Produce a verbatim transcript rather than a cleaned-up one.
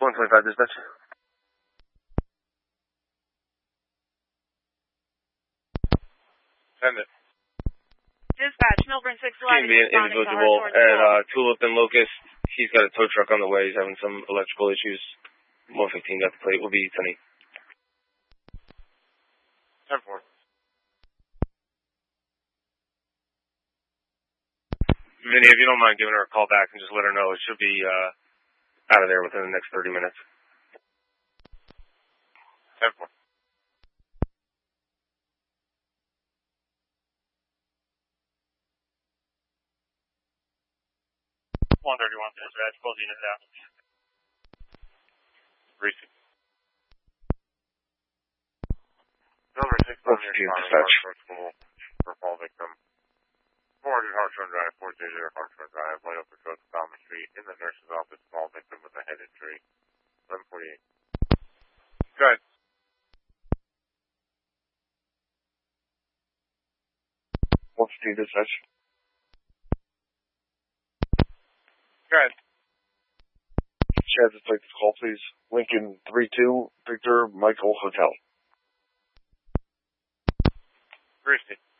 one twenty-five dispatch. Send it. Dispatch, Milburn six eleven. Be an individual at uh, Tulip and Locust. He's got a tow truck on the way. He's having some electrical issues. one fifteen got the plate. Will be ten eight. ten four. Vinny, if you don't mind giving her a call back and just let her know, it should be uh, out of there within the next thirty minutes. ten four. one thirty-one, dispatch, both units out. Receipt. Number six on your dispatch. School for fall victim. four hundred Hartshorn Drive, four zero zero Hartshorn Drive, light up approach Falmouth Street, in the nurse's office, small victim with a head injury. eleven forty-eight. Go ahead. one fifteen dispatch. Go ahead. Chad, just take this call, please. Lincoln three two, Victor Michael Hotel. Receipt.